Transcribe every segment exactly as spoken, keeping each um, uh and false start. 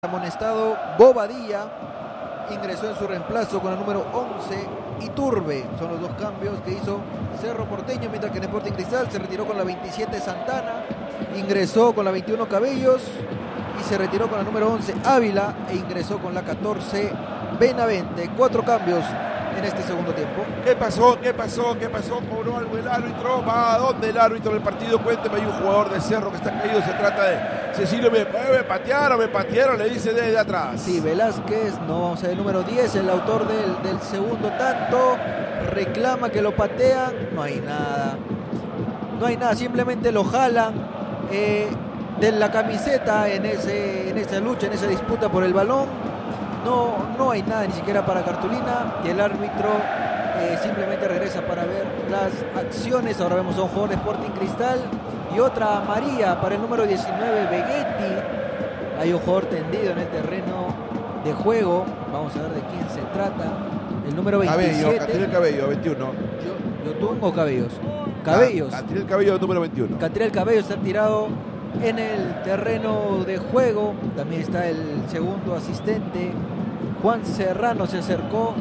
Amonestado Bobadilla, ingresó en su reemplazo con el número once Iturbe. Son los dos cambios que hizo Cerro Porteño, mientras que en Sporting Cristal se retiró con la veintisiete Santana, ingresó con la veintiuno Cabellos y se retiró con la número once Ávila e ingresó con la catorce Benavente. Cuatro cambios en este segundo tiempo. ¿Qué pasó? ¿Qué pasó? ¿Qué pasó? ¿Cobró algo el árbitro? ¿Va a dónde el árbitro del partido? Cuénteme, hay un jugador de Cerro que está caído, se trata de Cecilio, me, me patearon, me patearon, le dice desde atrás. Sí, Velázquez, no vamos a ver el número diez, el autor del, del segundo tanto, reclama que lo patean, no hay nada, no hay nada, simplemente lo jalan eh, de la camiseta en, ese, en esa lucha, en esa disputa por el balón. No, no hay nada ni siquiera para cartulina y el árbitro eh, simplemente regresa para ver las acciones. Ahora vemos a un jugador de Sporting Cristal y otra amarilla para el número diecinueve Begetti. Hay un jugador tendido en el terreno de juego. Vamos a ver de quién se trata. El número veintisiete. Cabello, Catriel Cabello, veintiuno. Yo, ¿Yotun o Cabellos? Cabellos. Catriel Cabello, número veintiuno. Catriel Cabello está tirado en el terreno de juego. También está el segundo asistente Juan Serrano. Se acercó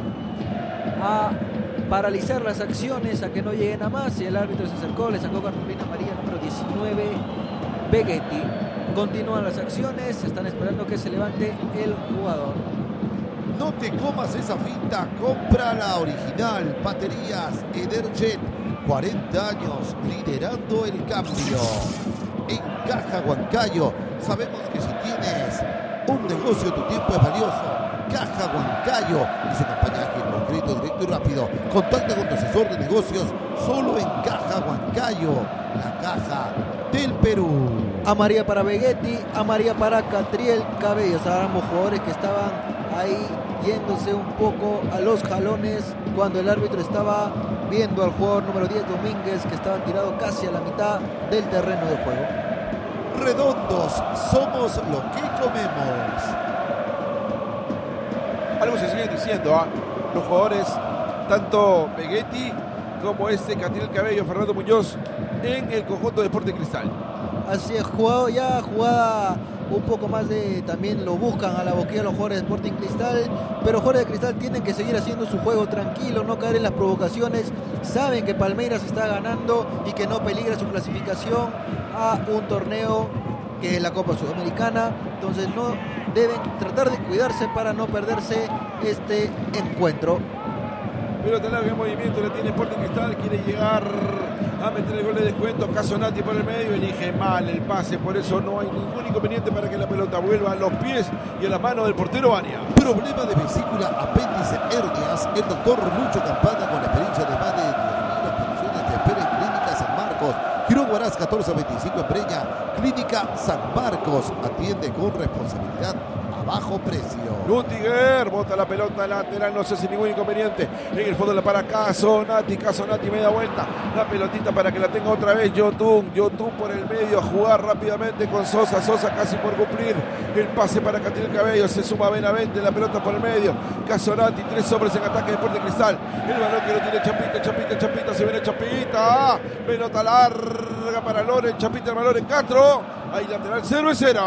a paralizar las acciones, a que no lleguen a más, y el árbitro se acercó, le sacó cartulina amarilla número diecinueve Begetti. Continúan las acciones, están esperando que se levante el jugador. No te comas esa finta, compra la original. Baterías Ederjet, cuarenta años liderando el cambio. En Caja Huancayo sabemos que si tienes un negocio, tu tiempo es valioso. Caja Huancayo y su campaña ágil, concreto, directo y rápido. Contacta con tu asesor de negocios solo en Caja Huancayo, la caja del Perú. Amarilla para Begetti, amarilla para Catriel Cabellos. Ambos jugadores que estaban ahí yéndose un poco a los jalones cuando el árbitro estaba viendo al jugador número diez Domínguez, que estaba tirado casi a la mitad del terreno de juego. Redondos, somos lo que comemos. Algo se sigue diciendo, ¿eh? Los jugadores, tanto Begetti como este Catriel Cabello, Fernando Muñoz, en el conjunto de Sporting Cristal. Así es, jugado ya, jugada un poco más de, también lo buscan a la boquilla los jugadores de Sporting Cristal, pero los jugadores de Cristal tienen que seguir haciendo su juego tranquilo, no caer en las provocaciones. Saben que Palmeiras está ganando y que no peligra su clasificación a un torneo que es la Copa Sudamericana, entonces no deben tratar de cuidarse para no perderse este encuentro. Pelota larga en movimiento, la tiene Sporting Cristal, quiere llegar a meter el gol de descuento. Casonati por el medio, elige mal el pase, por eso no hay ningún inconveniente para que la pelota vuelva a los pies y a la mano del portero Bania. Problema de vesícula, apéndice, hernias. El doctor Lucho Campana, con la experiencia de más de diez mil operaciones, te espera en Clínica San Marcos. Girón Huaraz catorce veinticinco en Breña. Clínica San Marcos, atiende con responsabilidad a bajo precio. Lutiger bota la pelota lateral, no sé si ningún inconveniente. En el fondo la para Casonati, Casonati media vuelta, la pelotita para que la tenga otra vez Yotun, Yotun por el medio, a jugar rápidamente con Sosa, Sosa casi por cumplir el pase para Catriel Cabello, se suma Benavente, la pelota por el medio, Casonati, tres hombres en ataque de Sporting Cristal, el balón que lo tiene Chapita, Chapita, Chapita, se viene Chapita, pelota larga para Loren, Chapita, el balón en Castro, ahí lateral cero y cero.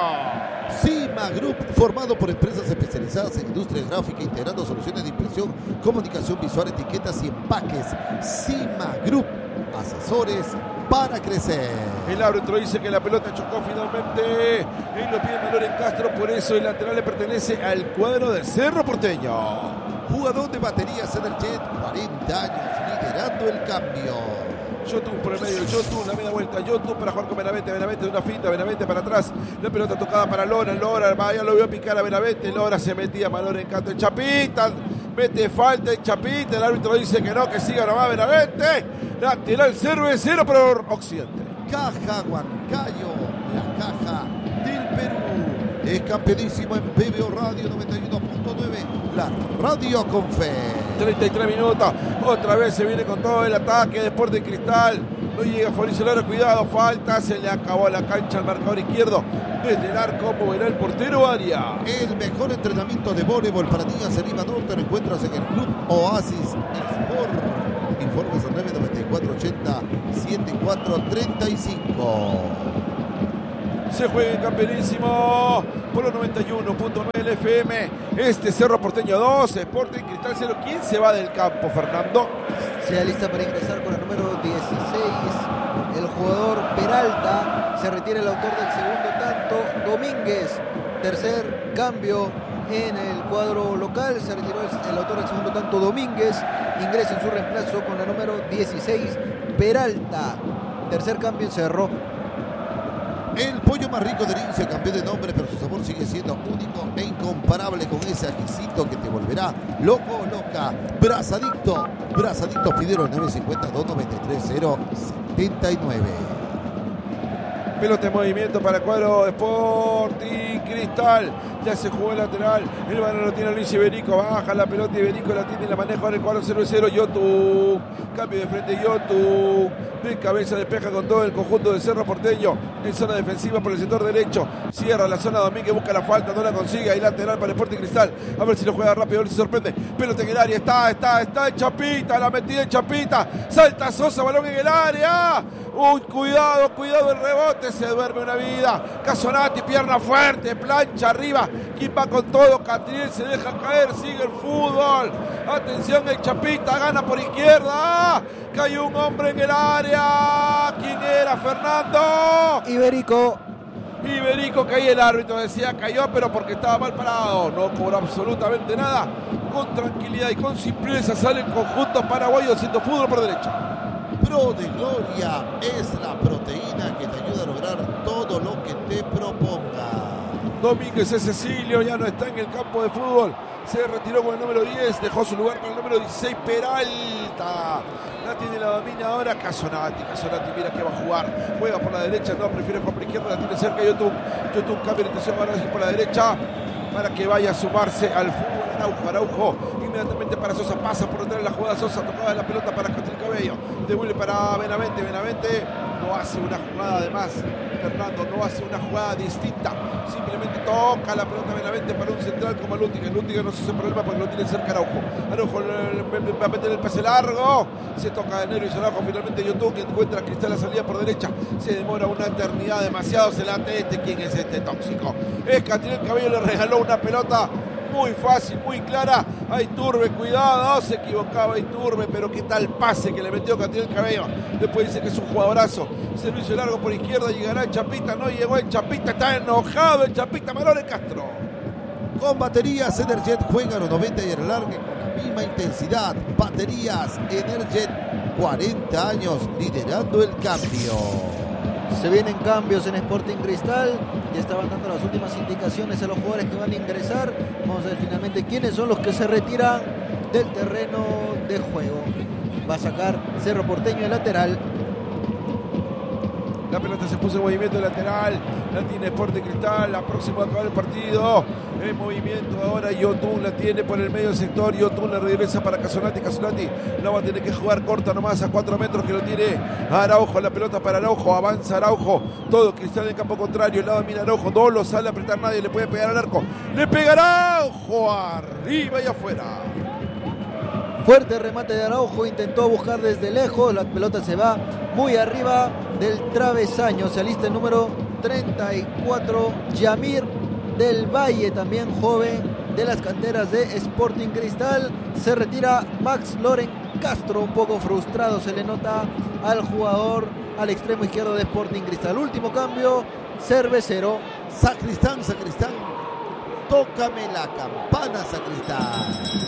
Cima Group, formado por empresas especializadas en industria gráfica, integrando soluciones de impresión, comunicación visual, etiquetas y empaques. Cima Group, asesores para crecer. El árbitro dice que la pelota chocó finalmente en los pies de Loren Castro, por eso el lateral le pertenece al cuadro de Cerro Porteño. Jugador de baterías Ederjet, cuarenta años, liderando el cambio. Yotun por el medio, Yotun, la media vuelta, Yotun para jugar con Benavente, Benavente de una finta, Benavente para atrás, la pelota tocada para Lora, Lora, vaya, lo vio picar a Benavente, Lora se metía, Malor en canto, el Chapita, mete falta el Chapita, el árbitro dice que no, que siga nomás Benavente, lateral cero de cero por Occidente. Caja Huancayo, la caja del Perú, es campeonísimo en P B O Radio noventa y uno punto nueve, la radio con fe. treinta y tres minutos, otra vez se viene con todo el ataque de Sporting Cristal, no llega Fabricio Lara, cuidado, falta, se le acabó la cancha al marcador izquierdo, desde el arco moverá el portero Aria. El mejor entrenamiento de voleibol para niñas en Lima Norte lo encuentras en el Club Oasis Sport. Informes al nueve noventa y cuatro ochenta setenta y cuatro treinta y cinco. Se juega en Campeonísimo por los noventa y uno punto nueve F M. Este Cerro Porteño dos, Sporting Cristal cero. ¿Quién se va del campo, Fernando? Se alista para ingresar con el número dieciséis. El jugador Peralta. Se retira el autor del segundo tanto, Domínguez. Tercer cambio en el cuadro local. Se retiró el, el autor del segundo tanto, Domínguez. Ingresa en su reemplazo con el número dieciséis, Peralta. Tercer cambio en Cerro. El pollo más rico de Lince cambió de nombre, pero su sabor sigue siendo único e incomparable con ese ajicito que te volverá loco o loca. Brazadicto. Brazadicto, pidieron nueve cinco dos, nueve tres cero, siete nueve. Pelota en movimiento para el cuadro Sporting Cristal. Ya se jugó el lateral. El balón lo tiene Luis Iberico. Baja la pelota. Iberico la tiene y la maneja ahora el cuadro cervecero. Yotun. Cambio de frente Yotun. De cabeza despeja con todo el conjunto de Cerro Porteño. En zona defensiva por el sector derecho. Cierra la zona Domínguez. Busca la falta. No la consigue. Ahí lateral para el Sporting Cristal. A ver si lo juega rápido. A ver si sorprende. Pelota en el área. Está, está, está en Chapita. La metida en Chapita. Salta Sosa. Balón en el área. Uy, cuidado, cuidado el rebote. Se duerme una vida. Casonati, pierna fuerte. Plancha arriba. ¿Quién va con todo? Catriel se deja caer. Sigue el fútbol. Atención, el Chapita gana por izquierda. Cayó un hombre en el área. ¿Quién era, Fernando? Iberico. Iberico, caía el árbitro. Decía cayó, pero porque estaba mal parado. No cobró absolutamente nada. Con tranquilidad y con simpleza sale el conjunto paraguayo haciendo fútbol por derecha. Pro de Gloria es la proteína que te ayuda a lograr todo lo que te proponga. Domínguez es Cecilio, ya no está en el campo de fútbol. Se retiró con el número diez, dejó su lugar con el número dieciséis, Peralta. La tiene, la domina ahora Casonati. Casonati mira que va a jugar. Juega por la derecha, no, prefiere jugar por la izquierda. La tiene cerca Yotun. Yotun cambia de intención ahora por la derecha para que vaya a sumarse al fútbol. Araujo, Araujo inmediatamente para Sosa, pasa por detrás de la jugada. Sosa tocaba la pelota para Catril Cabello. Devuelve para Benavente. Benavente no hace una jugada además. Fernando no hace una jugada distinta. Simplemente toca la pelota Benavente para un central como Lútiger. Lútiger no se hace problema porque lo tiene cerca Araujo. Araujo va a meter el pase largo. Se toca de nervios Araujo. Finalmente Yotun que encuentra a Cristal la salida por derecha. Se demora una eternidad. Demasiado se late este. ¿Quién es este tóxico? Es Catril Cabello. Le regaló una pelota muy fácil, muy clara a Iturbe, cuidado, se equivocaba Iturbe, pero qué tal pase que le metió Catril Cabello. Después dice que es un jugadorazo. Servicio largo por izquierda, llegará el Chapita, no llegó el Chapita, está enojado el Chapita. Manole Castro. Con baterías Energet juega los noventa y el largue con la misma intensidad. Baterías Energet, cuarenta años liderando el cambio. Se vienen cambios en Sporting Cristal. Ya estaban dando las últimas indicaciones a los jugadores que van a ingresar. Vamos a ver finalmente quiénes son los que se retiran del terreno de juego. Va a sacar Cerro Porteño el lateral. La pelota se puso en movimiento lateral. La tiene Sporting Cristal. La próxima va a acabar el partido. En movimiento ahora Yotun la tiene por el medio sector. Yotun la regresa para Casonati. Casonati la va a tener que jugar corta nomás a cuatro metros que lo tiene Araujo. La pelota para Araujo. Avanza Araujo. Todo Cristal en el campo contrario. El lado mira Araujo. No lo sale a apretar nadie. Le puede pegar al arco. Le pegará Araujo. Arriba y afuera. Fuerte remate de Araujo, intentó buscar desde lejos, la pelota se va muy arriba del travesaño. Se alista el número treinta y cuatro, Yamir del Valle, también joven de las canteras de Sporting Cristal. Se retira Max Loren Castro, un poco frustrado se le nota al jugador al extremo izquierdo de Sporting Cristal. Último cambio, Cervecero. Sacristán, Sacristán, tócame la campana, Sacristán.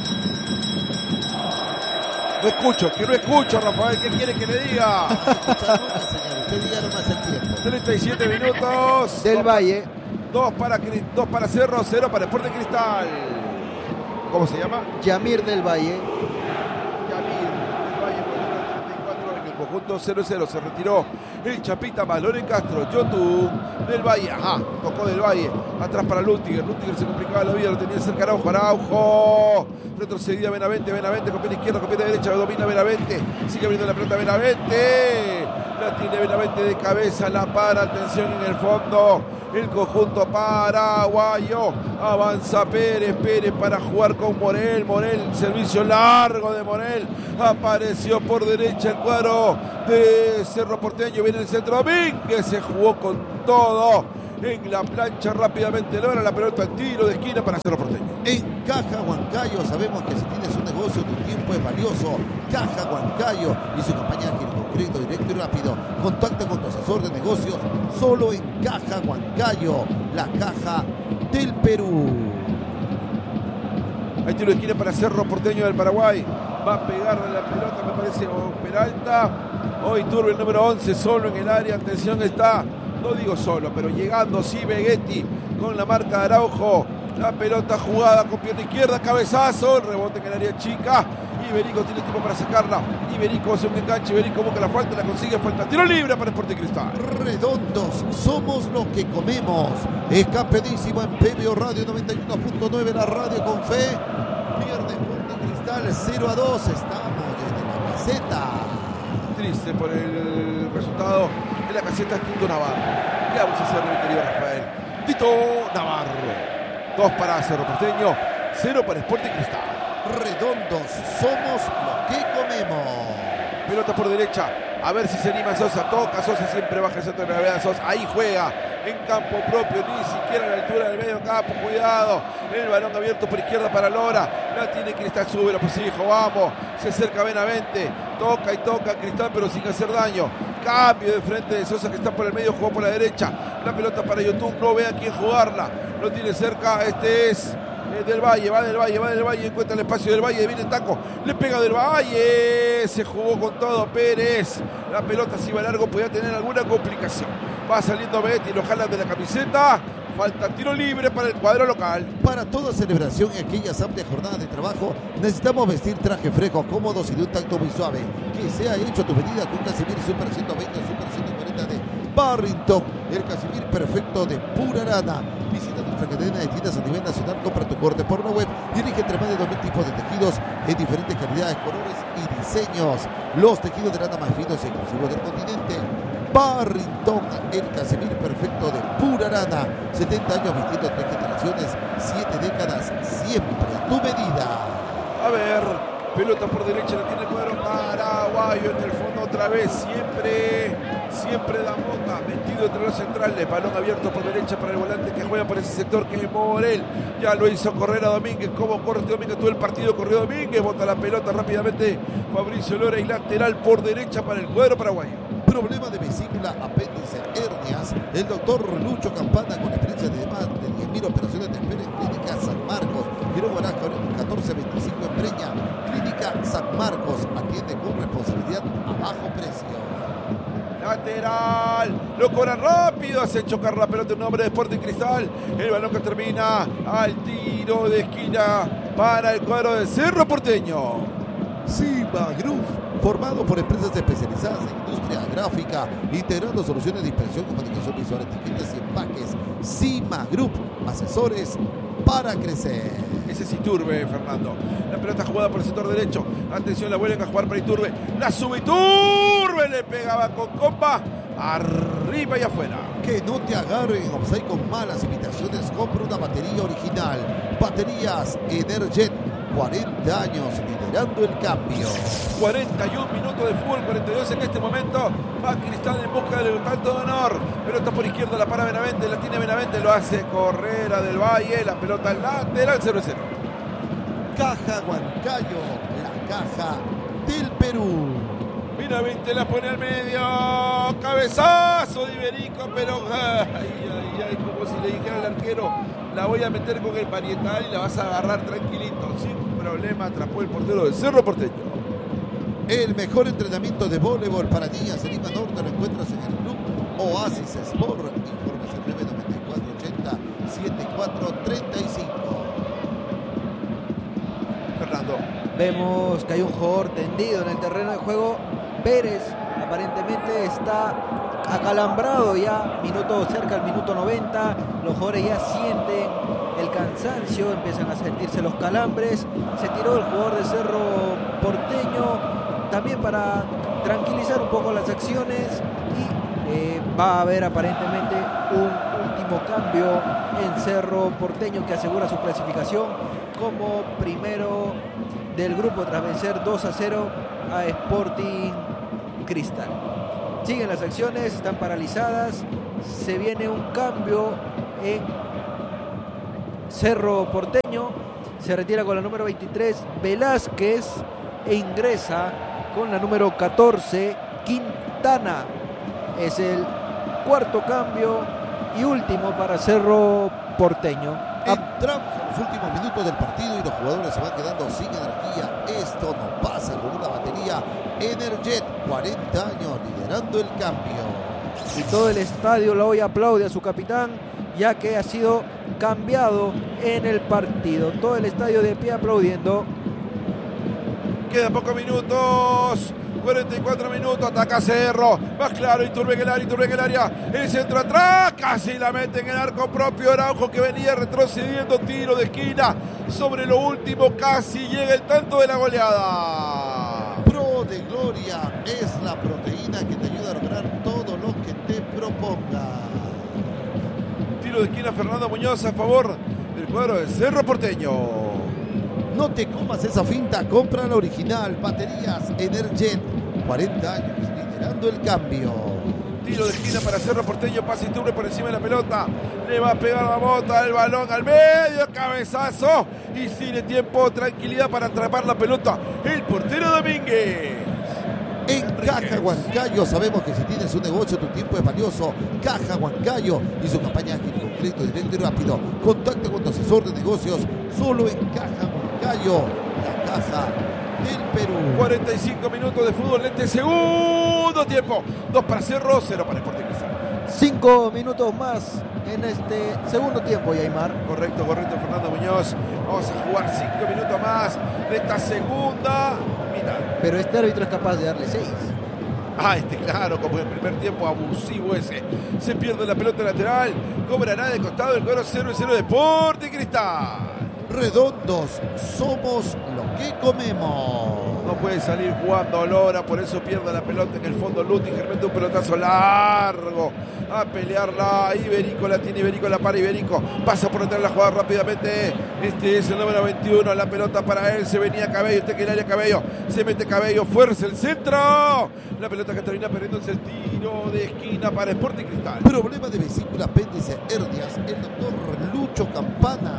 No escucho, que no escucho, Rafael. ¿Qué quiere que le diga? No se escucha nunca, señor. Usted diga nomás el tiempo. treinta y siete minutos. Del dos, Valle. Dos para, dos para Cerro, cero para Sporting Cristal. ¿Cómo se llama? Yamir del Valle. Yamir del Valle por el treinta y cuatro en el conjunto cero cero. Se retiró el Chapita Malone Castro. Yotun del Valle. Ajá, tocó del Valle. Atrás para Lútiger. Lútiger se complicaba la vida. Lo tenía cerca Araujo. Araujo. Retrocedía Benavente. Benavente con pierna izquierda, con pierna derecha. Lo domina Benavente. Sigue abriendo la pelota Benavente. La tiene Benavente de cabeza. La para. Atención en el fondo. El conjunto paraguayo. Avanza Pérez. Pérez para jugar con Morel. Morel. Servicio largo de Morel. Apareció por derecha el cuadro de Cerro Porteño. Viene el centro. Domínguez se jugó con todo. en la plancha rápidamente. Logra la pelota al tiro de esquina para Cerro Porteño. En Caja Huancayo sabemos que si tienes un negocio, tu tiempo es valioso. Caja Huancayo y su campaña ágil, concreto, directo y rápido. Contacta con tu asesor de negocios solo en Caja Huancayo, la caja del Perú. Hay tiro de esquina para Cerro Porteño del Paraguay. Va a pegarle la pelota, me parece, o Peralta. Hoy Turbe, el número once, solo en el área. Atención, está, no digo solo, pero llegando, sí, Vegetti con la marca de Araujo. La pelota jugada con pierna izquierda, cabezazo, el rebote en el área chica. Iberico tiene tiempo para sacarla. Iberico hace un enganche, Iberico busca la falta, la consigue, falta. Tiro libre para Sporting Cristal. Redondos, somos lo que comemos. Escapedísimo en P B O Radio noventa y uno punto nueve, la radio con fe. Pierde Sporting Cristal cero a dos. Estamos desde la caseta. Triste por el resultado. En la caseta es Tito Navarro. ¿Qué vamos a hacer, mi querido Rafael? Tito Navarro. Dos para Cerro Porteño, cero para Sporting Cristal. Redondos, somos lo que comemos. Pelota por derecha, a ver si se anima Sosa. Toca Sosa, siempre baja el centro de gravedad. Sosa, ahí juega en campo propio, ni siquiera a la altura del medio campo. Cuidado, el balón abierto por izquierda para Lora. La tiene Cristal, sube, lo persigue, vamos. Se acerca Benavente, toca y toca Cristal, pero sin hacer daño. Cambio de frente de Sosa, que está por el medio, jugó por la derecha. La pelota para YouTube, no ve a quién jugarla. Lo tiene cerca, este es eh, Del Valle, va Del Valle, va Del Valle, encuentra el espacio del Valle, viene el taco, le pega Del Valle, se jugó con todo Pérez. La pelota si va largo, podía tener alguna complicación. Va saliendo Betty, lo jalan de la camiseta. Falta tiro libre para el cuadro local. Para toda celebración y aquellas amplias jornadas de trabajo, necesitamos vestir trajes frescos, cómodos y de un tacto muy suave. Que sea hecho a tu medida con Casimir Super ciento veinte o Super ciento cuarenta de Barrington. El Casimir perfecto de pura lana. Visita nuestra cadena de tiendas a nivel nacional, compra tu corte por la web y elige entre más de dos mil tipos de tejidos en diferentes calidades, colores y diseños. Los tejidos de lana más finos y exclusivos del continente. Barrington, el Casimir perfecto de pura lana. setenta años vistiendo tres generaciones, siete décadas, siempre a tu medida. A ver, pelota por derecha, la tiene el cuadro paraguayo en el fondo otra vez. Siempre, siempre da Mota, metido entre los centrales. Balón abierto por derecha para el volante que juega por ese sector, que es Morel. Ya lo hizo correr a Domínguez. ¿Cómo corre Domínguez? Todo el partido corrió Domínguez. Bota la pelota rápidamente Fabricio Lora y lateral por derecha para el cuadro paraguayo. Problema de vesícula, apéndice, hernias. El doctor Lucho Campana, con experiencia de más de diez mil operaciones, te espera en Clínica San Marcos. Quiero Guaraja, catorce veinticinco en Breña. Clínica San Marcos, atiende con responsabilidad a bajo precio. Lateral, lo cobra rápido, hace chocar la pelota un hombre de Sporting Cristal. El balón que termina al tiro de esquina para el cuadro de Cerro Porteño. Cima Group, formado por empresas especializadas en industria gráfica, integrando soluciones de impresión, comunicación visual, etiquetas y empaques. Cima Group, asesores para crecer. Ese es Iturbe, Fernando. La pelota jugada por el sector derecho. Atención, la vuelven a jugar para Iturbe. La sube Iturbe, le pegaba con compa. Arriba y afuera. Que no te agarren en offside con malas imitaciones. Compra una batería original. Baterías Energet. cuarenta años liderando el cambio. cuarenta y un minutos de fútbol, cuarenta y dos en este momento. Va Cristal en busca del tanto de honor. Pelota por izquierda, la para Benavente, la tiene Benavente, lo hace correr a Del Valle. La pelota lateral, cero a cero. Caja Huancayo, la caja del Perú. Benavente la pone al medio. Cabezazo de Iberico, pero ay, ay, ay, como si le dijera al arquero, la voy a meter con el parietal y la vas a agarrar tranquilito, sin problema. Atrapó el portero de Cerro Porteño. El mejor entrenamiento de voleibol para niñas en Lima Norte lo encuentras en el club Oasis Sport. Informes al nueve noventa y cuatro ochenta setenta y cuatro treinta y cinco. Fernando. Vemos que hay un jugador tendido en el terreno de juego. Pérez aparentemente está acalambrado ya, minuto cerca al minuto noventa. Los jugadores ya sienten el cansancio, empiezan a sentirse los calambres. Se tiró el jugador de Cerro Porteño también para tranquilizar un poco las acciones, y eh, va a haber aparentemente un último cambio en Cerro Porteño, que asegura su clasificación como primero del grupo tras vencer dos a cero a Sporting Cristal. Siguen las acciones, están paralizadas, se viene un cambio en Cerro Porteño. Se retira con la número veintitrés Velázquez e ingresa con la número catorce Quintana. Es el cuarto cambio y último para Cerro Porteño. Entramos en los últimos minutos del partido y los jugadores se van quedando sin energía. Esto no pasa con una batería Energet, cuarenta años liderando el cambio. Y todo el estadio hoy aplaude a su capitán, ya que ha sido cambiado en el partido. Todo el estadio de pie aplaudiendo. Quedan pocos minutos. cuarenta y cuatro minutos, ataca Cerro, más claro, Iturbe en el área, Iturbe en el área, el centro atrás, casi la mete en el arco propio Araujo, que venía retrocediendo, tiro de esquina, sobre lo último casi llega el tanto de la goleada. Pro de Gloria es la proteína que te ayuda a lograr todo lo que te proponga. Tiro de esquina Fernando Muñoz a favor del cuadro de Cerro Porteño. No te comas esa finta, compra la original. Baterías Energet, cuarenta años liderando el cambio. Tiro de esquina para Cerro Porteño, pase Iturbe por encima de la pelota. Le va a pegar la bota, el balón al medio, cabezazo. Y tiene tiempo, tranquilidad para atrapar la pelota. El portero Domínguez. En Caja Huancayo sabemos que si tienes un negocio tu tiempo es valioso. Caja Huancayo y su campaña ágil con crédito directo y rápido. Contacte con tu asesor de negocios solo en Caja Huancayo, la caja del Perú. cuarenta y cinco minutos de fútbol en este segundo tiempo. Dos para Cerro, cero para Sporting Cristal. Cinco minutos más en este segundo tiempo, Yaimar. Correcto, correcto, Fernando Muñoz. Vamos a jugar cinco minutos más de esta segunda mitad. Pero este árbitro es capaz de darle seis. Ah, este claro, como en el primer tiempo, abusivo ese. Se pierde la pelota lateral, cobra nada de costado, el cuadro cero y cero de Sporting Cristal. Redondos, somos lo que comemos. No puede salir jugando Lora, por eso pierde la pelota en el fondo. Lutiger mete un pelotazo largo a pelearla. Iberico la tiene, Iberico la para, Iberico pasa por detrás la jugada rápidamente. Este es el número veintiuno, la pelota para él. Se venía Cabello, este que el área Cabello. Se mete Cabello, fuerza el centro. La pelota que termina perdiéndose el tiro de esquina para Sporting Cristal. Problema de vesícula, apéndice, hernias, el doctor Lucho Campana.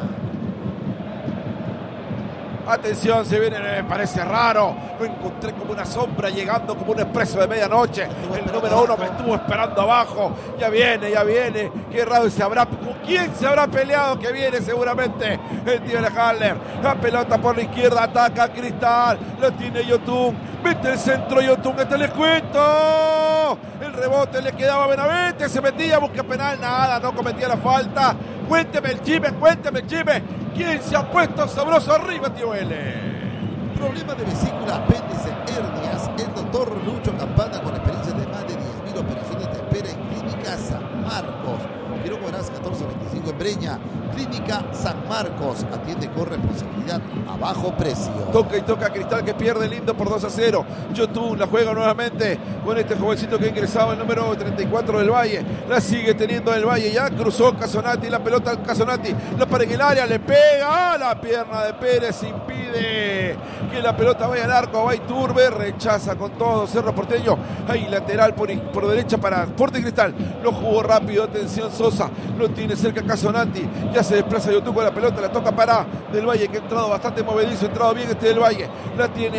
Atención, se viene, me parece raro. Lo encontré como una sombra llegando como un expreso de medianoche. El número uno me estuvo esperando abajo. Ya viene, ya viene. Qué raro se habrá. ¿Con quién se habrá peleado? Que viene seguramente el tío de Haller. La pelota por la izquierda, ataca Cristal. Lo tiene Yotun. Mete el centro Yotun. Este les cuento. El rebote le quedaba a Benavente. Se metía, busca penal. Nada, no cometía la falta. Cuénteme el chisme, cuénteme el chisme. ¿Quién se ha puesto sabroso arriba, tío L? Problema de vesícula, apéndice, hernias. El doctor Lucho Campana, con experiencia de más de diez mil operaciones, te espera en Clínica San Marcos. Quiero Moraz catorce veinticinco en Breña. Clínica San Marcos. Atiende con responsabilidad a bajo precio. Toca y toca Cristal, que pierde lindo por dos a cero. Yotun la juega nuevamente con este jovencito que ha ingresado, el número treinta y cuatro del Valle. La sigue teniendo el Valle. Ya cruzó Casonati, la pelota al Casonati. La para en el área, le pega a la pierna de Pérez. Impide que la pelota vaya al arco. Va Iturbe, rechaza con todo Cerro Porteño. Ahí lateral por, por derecha para Sporting Cristal. Lo jugó rápido, atención Sosa. Lo tiene cerca Casonati. Ya se desplaza Yotun con la pelota, la toca para Del Valle, que ha entrado bastante movedizo, ha entrado bien este Del Valle. La tiene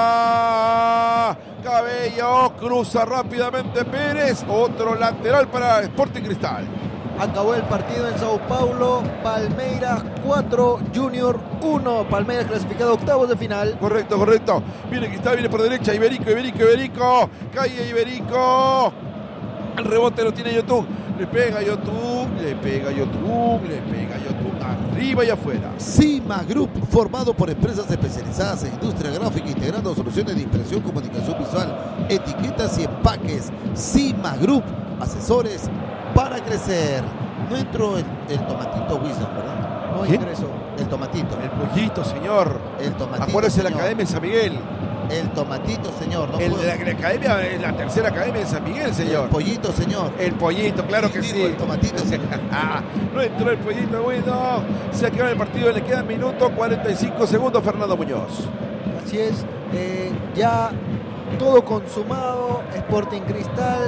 ahora Cabello, cruza rápidamente Pérez. Otro lateral para Sporting Cristal. Acabó el partido en Sao Paulo. Palmeiras cuatro, Junior uno. Palmeiras clasificado a octavos de final. Correcto, correcto. Viene Cristal, viene por derecha. Iberico, Iberico, Iberico. Calle Iberico. El rebote lo tiene Yotun. Le pega Yotun, le pega Yotun, le pega Yotun. Arriba y afuera. Cima Group, formado por empresas especializadas en industria gráfica, integrando soluciones de impresión, comunicación visual, etiquetas y empaques. Cima Group, asesores para crecer. No entró el, el tomatito Wisdom, ¿verdad? No ¿Qué? ingresó. El tomatito. El pollito, señor. El tomatito. Acuérdese la señor. Academia de San Miguel. El tomatito, señor. No El puedo- de la, la academia es la tercera academia de San Miguel, señor. El pollito, señor. El pollito, claro que Digo, sí. el tomatito, señor. Ah, no entró el pollito, bueno. Se acaba el partido, le quedan minutos, cuarenta y cinco segundos, Fernando Muñoz. Así es, eh, ya todo consumado. Sporting Cristal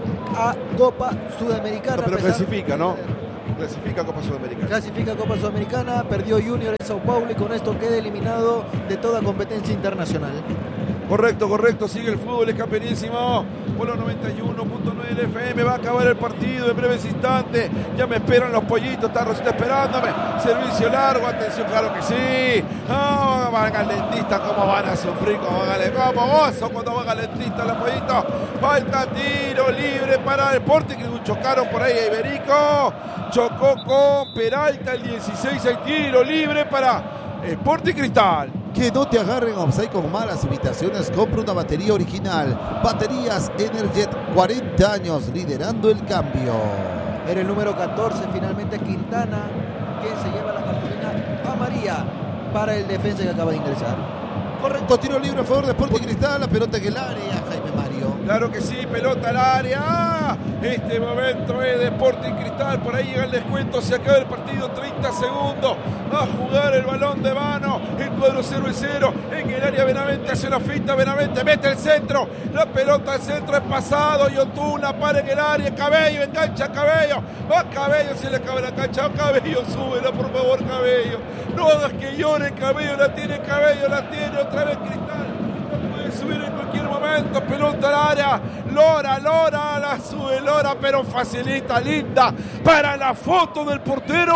a Copa Sudamericana. No, pero a pesar- clasifica, ¿no? Clasifica a Copa Sudamericana. Clasifica a Copa Sudamericana, perdió Junior en Sao Paulo y con esto queda eliminado de toda competencia internacional. Correcto, correcto, sigue el fútbol, es campeonísimo. Por los noventa y uno punto nueve del F M, va a acabar el partido en breves instantes. Ya me esperan los pollitos, está Rosita esperándome. Servicio largo, atención, claro que sí. Oh, van galentistas, cómo van a sufrir, cómo van a cómo gozo cuando van galentistas los pollitos. Falta tiro libre para el Sporting, que chocaron por ahí a Iberico. Chocó con Peralta el dieciséis, hay tiro libre para Sporting Cristal. Que no te agarren offside con malas imitaciones. Compra una batería original. Baterías Energet, cuarenta años liderando el cambio. Era el número catorce, finalmente Quintana, quien se lleva la cartulina amarilla para el defensa que acaba de ingresar. Correcto, tiro libre a favor de Sporting Cristal. La pelota en el área, Jaime Mario. Claro que sí, pelota al área. Este momento es de Sporting Cristal. Por ahí llega el descuento. Se acaba el partido. treinta segundos. Va a jugar el balón de mano. El cuadro cero y cero. En el área Benavente hace la finta. Benavente mete el centro. La pelota al centro es pasado. Yotuna para en el área. Cabello engancha a Cabello. Va Cabello. Se le acaba la cancha. Cabello, súbela por favor, Cabello. No hagas que llore Cabello. La tiene Cabello. La tiene otra vez Cristal. No puede subir en cualquier momento. Pelota al área. Lora, Lora. La sube Lora, pero facilita, linda. Para la foto del portero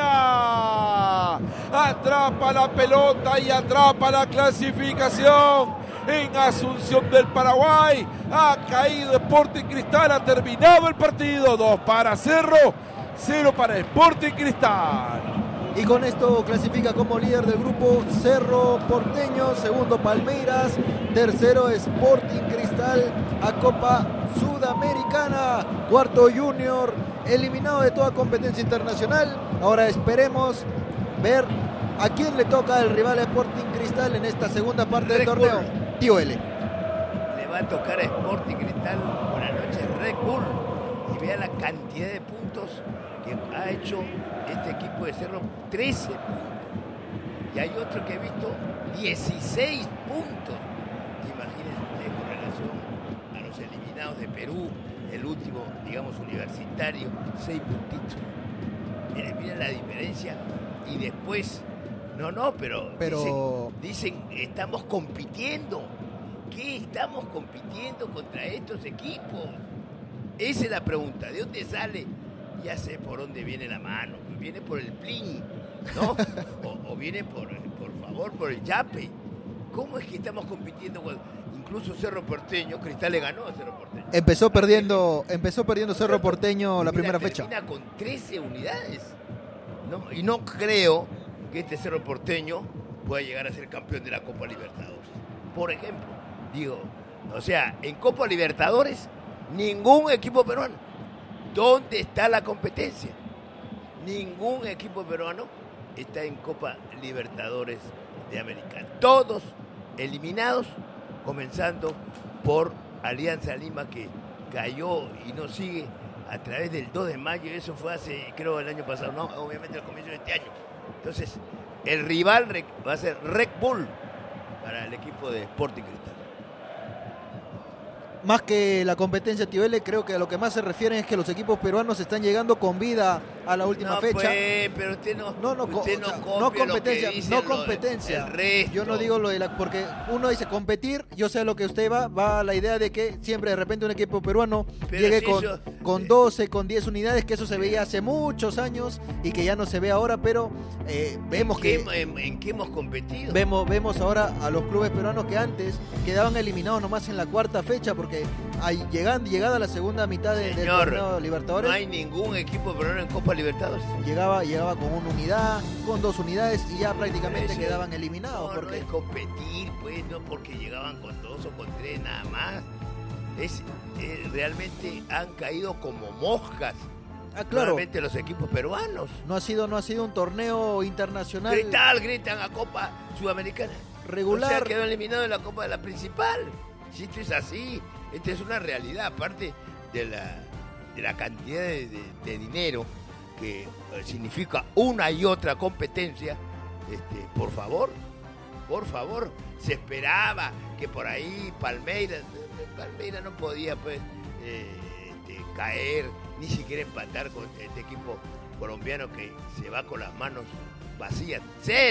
área. Atrapa la pelota y atrapa la clasificación. En Asunción del Paraguay. Ha caído Sporting Cristal. Ha terminado el partido. Dos para Cerro. Cero para Sporting Cristal. Y con esto clasifica como líder del grupo Cerro Porteño, segundo Palmeiras, tercero Sporting Cristal a Copa Sudamericana, cuarto Junior, eliminado de toda competencia internacional. Ahora esperemos ver a quién le toca el rival Sporting Cristal en esta segunda parte del Red torneo. Bull. Tío L. Le va a tocar a Sporting Cristal buenas noches Red Bull. Y vea la cantidad de puntos que ha hecho este equipo de Cerro, trece puntos. Y hay otro que he visto, dieciséis puntos. Imagínense ustedes con relación a los eliminados de Perú, el último, digamos, universitario, seis puntitos. Miren, miren la diferencia. Y después, no, no, pero, Pero- Dicen, dicen, estamos compitiendo. ¿Qué estamos compitiendo contra estos equipos? Esa es la pregunta. ¿De dónde sale? Ya sé por dónde viene la mano. Viene por el plin, ¿no? O, o viene por, por favor, por el yape. ¿Cómo es que estamos compitiendo con incluso Cerro Porteño? Cristal le ganó a Cerro Porteño. Empezó perdiendo, empezó perdiendo Cerro Porteño la Y primera mira, fecha. termina con trece unidades. No, y no creo que este Cerro Porteño pueda llegar a ser campeón de la Copa Libertadores. Por ejemplo, digo, o sea, en Copa Libertadores, ningún equipo peruano. ¿Dónde está la competencia? Ningún equipo peruano está en Copa Libertadores de América. Todos eliminados, comenzando por Alianza Lima, que cayó y no sigue a través del dos de mayo. Eso fue hace, creo, el año pasado, no, obviamente al comienzo de este año. Entonces, el rival va a ser Red Bull para el equipo de Sporting Cristal. Más que la competencia, Tío L, creo que a lo que más se refieren es que los equipos peruanos están llegando con vida a la última no, fecha. Pues, pero usted no, No, no, usted o sea, no, no copie lo competencia, que dicen no lo- competencia. el resto. Yo no digo lo de la, porque uno dice competir, yo sé a lo que usted va, va a la idea de que siempre de repente un equipo peruano Pero llegue si con, eso- con doce, con diez unidades, que eso se veía hace muchos años y que ya no se ve ahora, pero eh, vemos ¿En qué, que en, en qué hemos competido? vemos, vemos ahora a los clubes peruanos que antes quedaban eliminados nomás en la cuarta fecha, porque hay, llegan, llegada a la segunda mitad de- del Señor, torneo Libertadores, no hay ningún equipo peruano en Copa Libertadores. llegaba, llegaba con una unidad, con dos unidades y ya prácticamente Eso- quedaban eliminados. No, porque no es competir, pues, no porque llegaban con dos o con tres nada más. Es, eh, realmente han caído como moscas. Ah, claro, Realmente los equipos peruanos. no ha sido no ha sido un torneo internacional Gritar, gritan a Copa Sudamericana. regular. O sea, quedó eliminado en la Copa de la Principal. Si esto es así, esta es una realidad, aparte de la, de la cantidad de, de- de dinero que eh, significa una y otra competencia. Este, por favor, por favor, se esperaba que por ahí Palmeiras, Palmeiras no podía pues eh, caer, ni siquiera empatar con este equipo colombiano que se va con las manos vacías. ¡Serio!